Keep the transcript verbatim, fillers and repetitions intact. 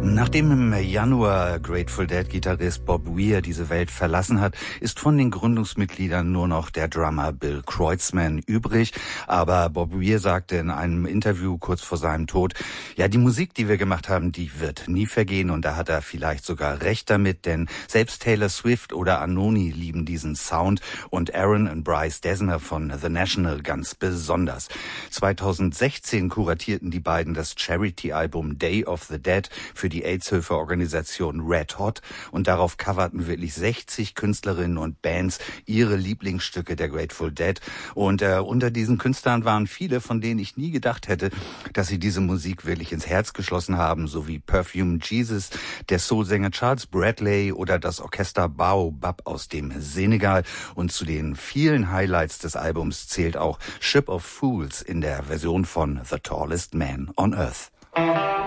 Nachdem im Januar Grateful Dead-Gitarrist Bob Weir diese Welt verlassen hat, ist von den Gründungsmitgliedern nur noch der Drummer Bill Kreutzmann übrig. Aber Bob Weir sagte in einem Interview kurz vor seinem Tod, ja, die Musik, die wir gemacht haben, die wird nie vergehen. Und da hat er vielleicht sogar recht damit, denn selbst Taylor Swift oder Anoni lieben diesen Sound und Aaron und Bryce Dessner von The National ganz besonders. zweitausendsechzehn kuratierten die beiden das Charity-Album Day of the Dead für die AIDS-Hilfe-Organisation Red Hot und darauf coverten wirklich sechzig Künstlerinnen und Bands ihre Lieblingsstücke der Grateful Dead. Und äh, unter diesen Künstlern waren viele, von denen ich nie gedacht hätte, dass sie diese Musik wirklich ins Herz geschlossen haben, so wie Perfume Jesus, der Soulsänger Charles Bradley oder das Orchester Baobab aus dem Senegal. Und zu den vielen Highlights des Albums zählt auch Ship of Fools in der Version von The Tallest Man on Earth.